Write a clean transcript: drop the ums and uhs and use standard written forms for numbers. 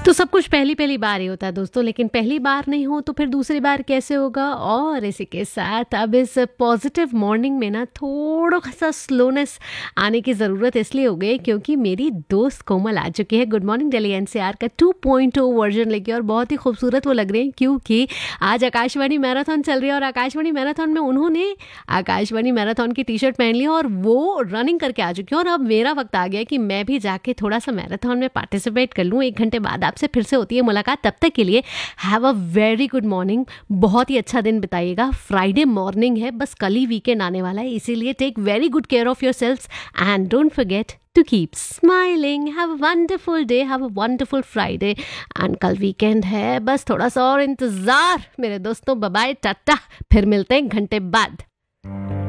तो सब कुछ पहली पहली बार ही होता है दोस्तों, लेकिन पहली बार नहीं हो तो फिर दूसरी बार कैसे होगा। और इसी के साथ अब इस पॉजिटिव मॉर्निंग में ना थोड़ा सा स्लोनेस आने की ज़रूरत इसलिए हो गई क्योंकि मेरी दोस्त कोमल आ चुकी है गुड मॉर्निंग दिल्ली एनसीआर का 2.0 वर्जन लेके, और बहुत ही खूबसूरत वो लग रही है क्योंकि आज आकाशवाणी मैराथन चल रही है और आकाशवाणी मैराथन में उन्होंने आकाशवाणी मैराथन की टी शर्ट पहन ली और वो रनिंग करके आ चुकी है। और अब मेरा वक्त आ गया कि मैं भी जाके थोड़ा सा मैराथन में पार्टिसिपेट कर लूँ। 1 घंटे बाद आपसे फिर से होती है मुलाकात, तब तक के लिए have a very good morning. बहुत ही अच्छा दिन बिताइएगा। फ्राइडे मॉर्निंग है, बस कल ही वीकेंड आने वाला है, इसीलिए take very good care of your self and don't forget to keep smiling. Have a wonderful day, have a wonderful Friday and कल वीकेंड है, बस थोड़ा सा और इंतज़ार मेरे दोस्तों। बाय बाय, टाटा, फिर मिलते हैं 1 घंटे बाद।